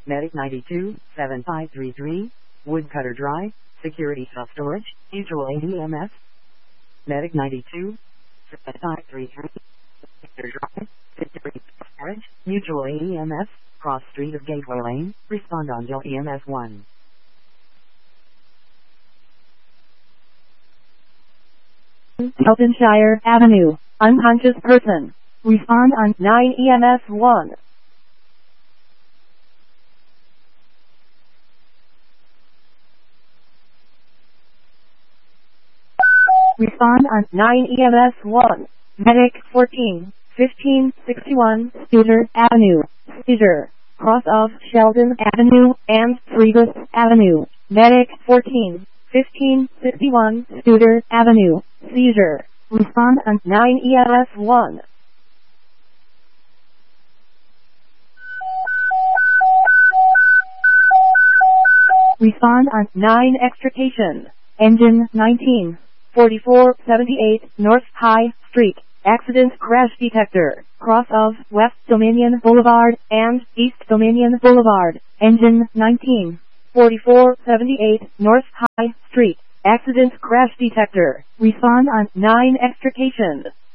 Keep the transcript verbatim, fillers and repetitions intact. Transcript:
Medic ninety-two, seven five three three, Woodcutter Drive, Security Self-Storage, Mutual Aid E M S. Medic ninety-two, seven five three three, Woodcutter Drive, Security Self-Storage, Mutual Aid E M S, Cross Street of Gateway Lane, respond on Jill E M S one. Eltonshire Avenue, unconscious person. Respond on nine E M S one. Respond on nine E M S one. Medic fourteen, fifteen sixty-one, Scooter Avenue, seizure. Cross of Sheldon Avenue and Fregus Avenue. Medic fourteen, fifteen sixty-one, Scooter Avenue, seizure. Respond on nine E M S one. Respond on nine extrication. Engine nineteen, forty-four seventy-eight North High Street. Accident crash detector. Cross of West Dominion Boulevard and East Dominion Boulevard. Engine nineteen, forty-four seventy-eight North High Street. Accident crash detector. Respond on nine extrication.